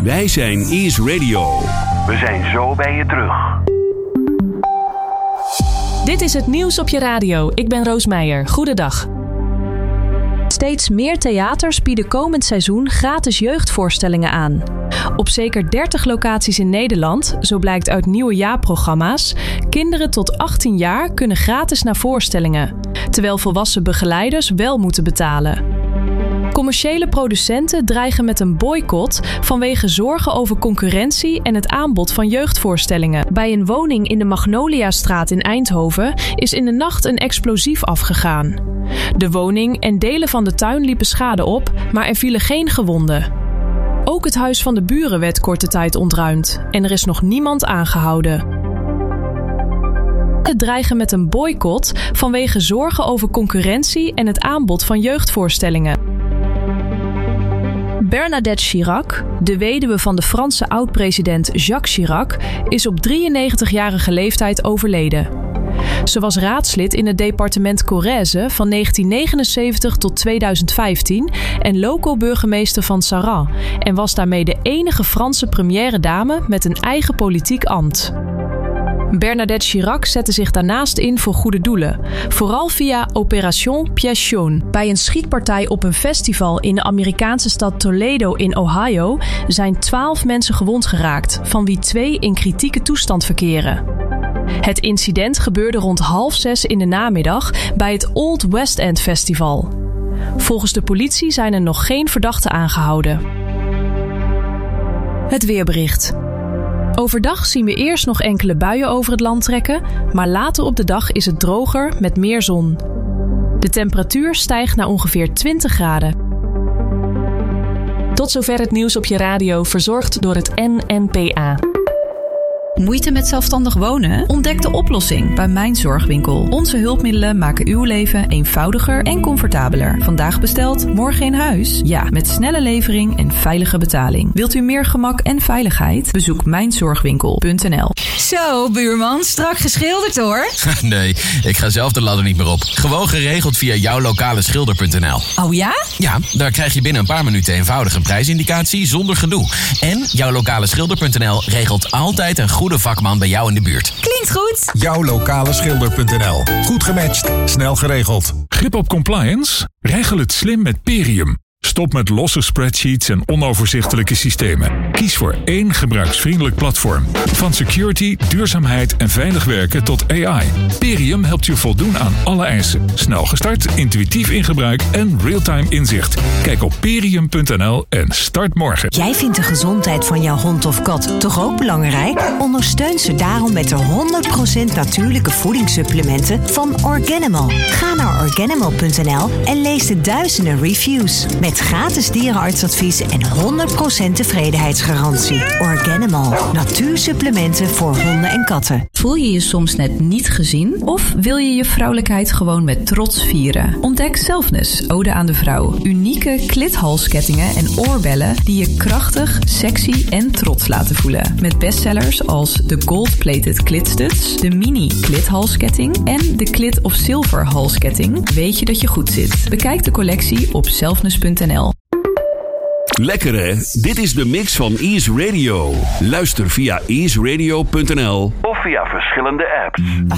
Wij zijn Ease Radio. We zijn zo bij je terug. Dit is het nieuws op je radio. Ik ben Roos Meijer. Goedendag. Steeds meer theaters bieden komend seizoen gratis jeugdvoorstellingen aan. Op zeker 30 locaties in Nederland, zo blijkt uit nieuwe jaarprogramma's, kinderen tot 18 jaar kunnen gratis naar voorstellingen, terwijl volwassen begeleiders wel moeten betalen. Commerciële producenten dreigen met een boycott vanwege zorgen over concurrentie en het aanbod van jeugdvoorstellingen. Bij een woning in de Magnoliastraat in Eindhoven is in de nacht een explosief afgegaan. De woning en delen van de tuin liepen schade op, maar er vielen geen gewonden. Ook het huis van de buren werd korte tijd ontruimd en er is nog niemand aangehouden. Ze dreigen met een boycott vanwege zorgen over concurrentie en het aanbod van jeugdvoorstellingen. Bernadette Chirac, de weduwe van de Franse oud-president Jacques Chirac, is op 93-jarige leeftijd overleden. Ze was raadslid in het departement Corrèze van 1979 tot 2015 en loco-burgemeester van Saran en was daarmee de enige Franse première dame met een eigen politiek ambt. Bernadette Chirac zette zich daarnaast in voor goede doelen, vooral via Opération Pièce Jaune. Bij een schietpartij op een festival in de Amerikaanse stad Toledo in Ohio zijn 12 mensen gewond geraakt, van wie 2 in kritieke toestand verkeren. Het incident gebeurde rond 5:30 in de namiddag bij het Old West End Festival. Volgens de politie zijn er nog geen verdachten aangehouden. Het weerbericht. Overdag zien we eerst nog enkele buien over het land trekken, maar later op de dag is het droger met meer zon. De temperatuur stijgt naar ongeveer 20 graden. Tot zover het nieuws op je radio, verzorgd door het NNPA. Moeite met zelfstandig wonen? Ontdek de oplossing bij Mijn Zorgwinkel. Onze hulpmiddelen maken uw leven eenvoudiger en comfortabeler. Vandaag besteld, morgen in huis? Ja, met snelle levering en veilige betaling. Wilt u meer gemak en veiligheid? Bezoek mijnzorgwinkel.nl. Zo, buurman, strak geschilderd hoor. Nee, ik ga zelf de ladder niet meer op. Gewoon geregeld via jouwlokaleschilder.nl. Oh ja? Ja, daar krijg je binnen een paar minuten eenvoudig een prijsindicatie zonder gedoe. En jouwlokaleschilder.nl regelt altijd een goede vakman bij jou in de buurt. Klinkt goed. Jouwlokaleschilder.nl. Goed gematcht, snel geregeld. Grip op compliance? Regel het slim met Perium. Stop met losse spreadsheets en onoverzichtelijke systemen. Kies voor één gebruiksvriendelijk platform. Van security, duurzaamheid en veilig werken tot AI. Perium helpt je voldoen aan alle eisen. Snel gestart, intuïtief in gebruik en real-time inzicht. Kijk op perium.nl en start morgen. Jij vindt de gezondheid van jouw hond of kat toch ook belangrijk? Ondersteun ze daarom met de 100% natuurlijke voedingssupplementen van Organimal. Ga naar Organimal.nl en lees de duizenden reviews. Met gratis dierenartsadvies en 100% tevredenheidsgarantie. Organimal. Natuursupplementen voor honden en katten. Voel je je soms net niet gezien? Of wil je je vrouwelijkheid gewoon met trots vieren? Ontdek Selfness, Ode aan de Vrouw. Unieke klithalskettingen en oorbellen die je krachtig, sexy en trots laten voelen. Met bestsellers als de gold-plated klitstuds, de mini klithalsketting en de klit of silver halsketting. Weet je dat je goed zit? Bekijk de collectie op selfness.nl. Lekker hè? Dit is de mix van Ease Radio. Luister via easeradio.nl Of via verschillende apps. I